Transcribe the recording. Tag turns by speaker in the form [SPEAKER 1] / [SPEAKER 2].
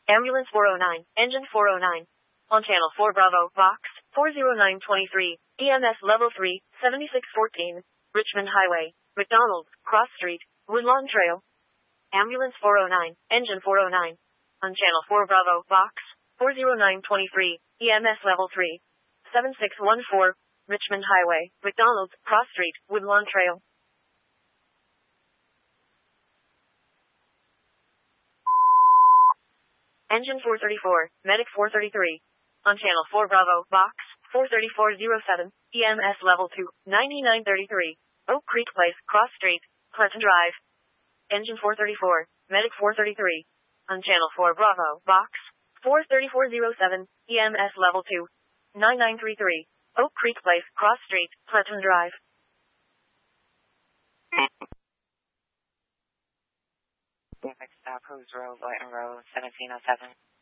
[SPEAKER 1] Ambulance 409, engine 409. On channel 4 Bravo, Vox, 40923, EMS level 3, 7614, Richmond Highway, McDonald, Cross Street, Woodlawn Trail. Ambulance 409, engine 409. On channel 4 Bravo, Vox, 40923, EMS level 3, 7614, Richmond Highway, McDonald, Cross Street, Woodlawn Trail. Engine 434, Medic 433. On channel 4 Bravo, Vox, 43407, EMS level 2, 9933, Oak Creek Place, Cross Street, Pleasant Drive. Engine 434, Medic 433. On channel 4 Bravo, Vox, 43407, EMS level 2, 9933, Oak Creek Place, Cross Street, Pleasant Drive.
[SPEAKER 2] Next stop, Hooves Road, Lighton Road, 1707.